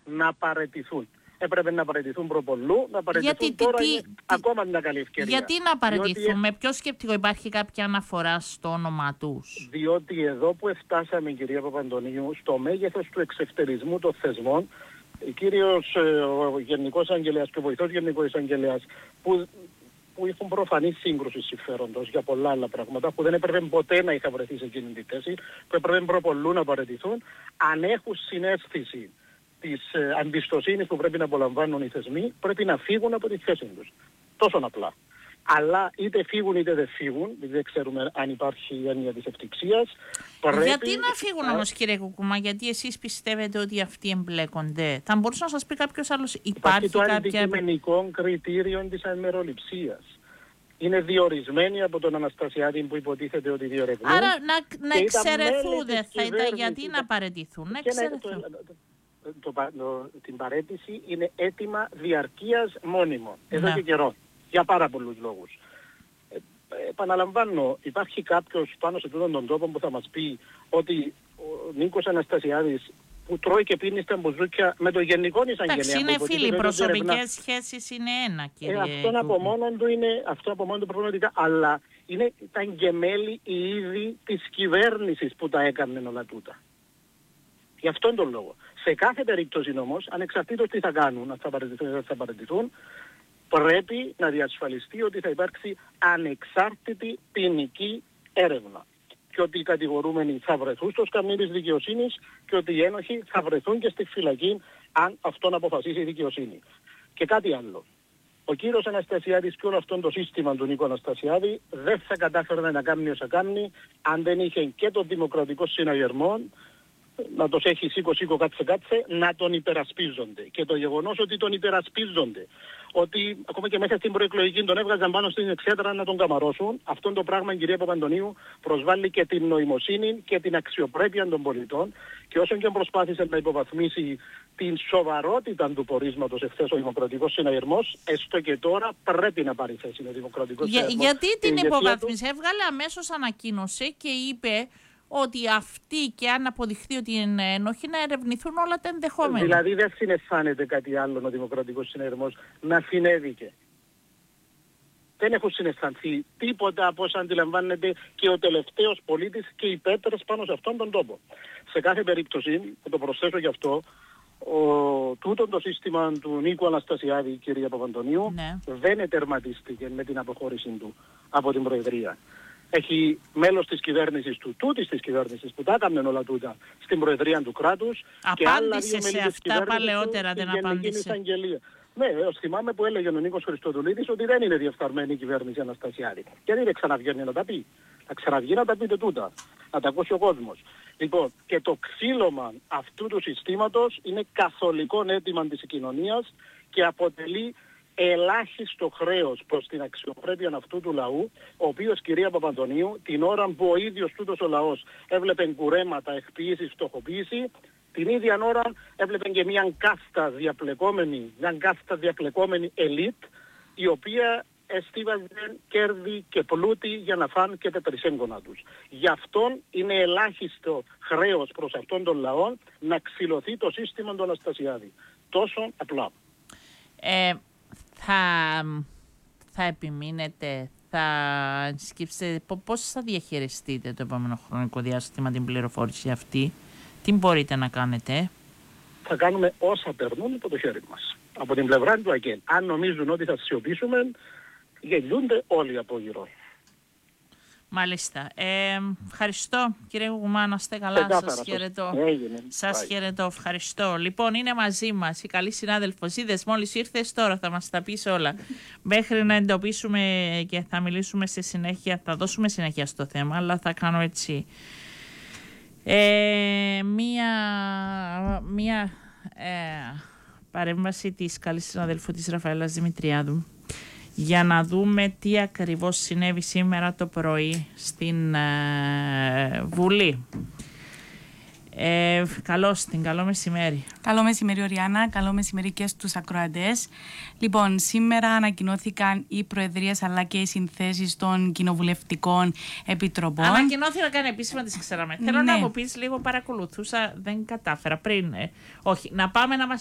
να παραιτηθούν. Έπρεπε να παραιτηθούν προπολού, να παραιτηθούν τώρα είναι ακόμα μια καλή ευκαιρία. Γιατί να παραιτηθούν, με ποιο σκεπτικό, υπάρχει κάποια αναφορά στο όνομά τους? Διότι εδώ που φτάσαμε, κυρία Παπαντονίου, στο μέγεθος του εξευτερισμού των θεσμών, κύριος ο Γενικός Αγγελέας και ο βοηθός Γενικός Αγγελέας, που έχουν προφανή σύγκρουση συμφέροντος για πολλά άλλα πράγματα, που δεν έπρεπε ποτέ να είχα βρεθεί σε εκείνη τη θέση, που έπρεπε προπολού να παραιτηθούν, αν έχουν συναίσθηση της εμπιστοσύνης που πρέπει να απολαμβάνουν οι θεσμοί, πρέπει να φύγουν από τη θέση τους. Τόσο απλά. Αλλά είτε φύγουν είτε δεν φύγουν, δεν ξέρουμε αν υπάρχει η έννοια της ευτυχίας. Γιατί να φύγουν όμως, κύριε Κουκουμά, γιατί εσείς πιστεύετε ότι αυτοί εμπλέκονται? Θα μπορούσε να σας πει κάποιος άλλος, υπάρχει το αντικειμενικό κριτήριο της αμεροληψίας. Είναι διορισμένοι από τον Αναστασιάδη που υποτίθεται ότι διορευνούν. Άρα να εξαιρεθούν, θα ήταν, γιατί να παραιτηθούν, να εξαιρεθούν. Την παραίτηση είναι αίτημα διαρκείας μόνιμο, εδώ και καιρό, για πάρα πολλούς λόγους. Επαναλαμβάνω, υπάρχει κάποιος πάνω σε αυτόν τον τόπο που θα μας πει ότι ο Νίκος Αναστασιάδης, που τρώει και πίνει στα μπουζούκια με το Γενικό Εισαγγελέα. Εντάξει, είναι φίλοι, προσωπικές σχέσεις είναι ένα, κύριε. Αυτό από μόνο του πραγματικά, αλλά ήταν γεμέλη η είδη της κυβέρνησης που τα έκαναν όλα τούτα. Γι' αυτόν τον λόγο. Σε κάθε περίπτωση όμως, ανεξαρτήτως τι θα κάνουν, αν θα παραιτηθούν ή δεν θα παραιτηθούν, πρέπει να διασφαλιστεί ότι θα υπάρξει ανεξάρτητη ποινική έρευνα. Και ότι οι κατηγορούμενοι θα βρεθούν στο σκαμνί της δικαιοσύνης και ότι οι ένοχοι θα βρεθούν και στη φυλακή αν αυτόν αποφασίσει η δικαιοσύνη. Και κάτι άλλο. Ο κύριος Αναστασιάδης και όλο αυτό το σύστημα του Νίκου Αναστασιάδη δεν θα κατάφερε να κάνει όσα κάνει αν δεν είχε και τον δημοκρατικό συναγερμό να τους έχει σήκω κάτσε να τον υπερασπίζονται. Και το γεγονός ότι τον υπερασπίζονται, ότι ακόμα και μέσα στην προεκλογική τον έβγαζαν πάνω στην εξέδρα να τον καμαρώσουν, αυτό το πράγμα, κυρία Παπαντονίου, προσβάλλει και την νοημοσύνη και την αξιοπρέπεια των πολιτών, και όσον και προσπάθησε να υποβαθμίσει την σοβαρότητα του πορίσματος εχθές ο Δημοκρατικός Συναγερμός, έστω και τώρα πρέπει να πάρει θέση ο Δημοκρατικός Συναγερμός. Γιατί την υποβαθμίσε? Έβγαλε αμέσως ανακοίνωση και είπε ότι αυτοί, και αν αποδειχθεί ότι είναι ένοχοι, να ερευνηθούν όλα τα ενδεχόμενα. Δηλαδή δεν συναισθάνεται κάτι άλλο ο Δημοκρατικός Συναγερμός να συνέβηκε. Δεν έχουν συναισθανθεί τίποτα από όσα αντιλαμβάνεται και ο τελευταίος πολίτης και οι πέτρες πάνω σε αυτόν τον τόπο. Σε κάθε περίπτωση, θα το προσθέσω γι' αυτό, τούτο το σύστημα του Νίκου Αναστασιάδη, κυρία Παπαντονίου, δεν ετερματίστηκε με την αποχώρηση του από την Προεδρία. Έχει μέλος της κυβέρνησης του, τούτης της κυβέρνησης που τα έκαναν όλα τούτα στην Προεδρία του κράτους. Απάντησε σε αυτά παλαιότερα, δεν απάντησε? Ναι, θυμάμαι που έλεγε ο Νίκος Χριστοδουλίδης ότι δεν είναι διεφθαρμένη η κυβέρνηση Αναστασιάδη. Και δεν ξαναβγαίνει να τα πει. Θα ξαναβγεί να τα πείτε τούτα. Να τα ακούσει ο κόσμος. Λοιπόν, και το ξύλωμα αυτού του συστήματος είναι καθολικό αίτημα της κοινωνίας και αποτελεί ελάχιστο χρέος προς την αξιοπρέπεια αυτού του λαού, ο οποίος, κυρία Παπαντονίου, την ώρα που ο ίδιος τούτος ο λαός έβλεπε κουρέματα, εκποίηση, φτωχοποίηση, την ίδια ώρα έβλεπε και μια κάστα διαπλεκόμενη ελίτ, η οποία εστίβαζε κέρδη και πλούτη για να φάνε και τα τρισέγγωνα τους. Γι' αυτόν είναι ελάχιστο χρέος προς αυτόν τον λαό να ξυλωθεί το σύστημα του Αναστασιάδη. Τόσο απλά. Θα επιμείνετε, θα σκύψετε, πώς θα διαχειριστείτε το επόμενο χρονικό διάστημα την πληροφόρηση αυτή? Τι μπορείτε να κάνετε? Θα κάνουμε όσα περνούν από το χέρι μας. Από την πλευρά του ΑΚΕΝ. Αν νομίζουν ότι θα σιωπήσουμε, γελιούνται όλοι από γύρω. Μάλιστα. Ευχαριστώ, κύριε Κουκουμά, να είστε καλά. Σας χαιρετώ. Σας χαιρετώ, ευχαριστώ. Λοιπόν, είναι μαζί μας η καλή συνάδελφος. Είδες, μόλις ήρθες, τώρα θα μας τα πεις όλα. Μέχρι να εντοπίσουμε και θα μιλήσουμε στη συνέχεια, θα δώσουμε συνέχεια στο θέμα, αλλά θα κάνω έτσι μία παρέμβαση της καλής συναδέλφου της Ραφαέλας Δημητριάδου, για να δούμε τι ακριβώς συνέβη σήμερα το πρωί στην Βουλή. Καλό μεσημέρι. Καλό μεσημέρι, Οριάννα. Καλό μεσημέρι και στους ακροατές. Λοιπόν, σήμερα ανακοινώθηκαν οι προεδρίες αλλά και οι συνθέσεις των κοινοβουλευτικών επιτροπών. Ανακοινώθηκαν επίσημα, τις ξέραμε. Θέλω να μου πεις λίγο, παρακολουθούσα, δεν κατάφερα πριν. Όχι, να πάμε να μας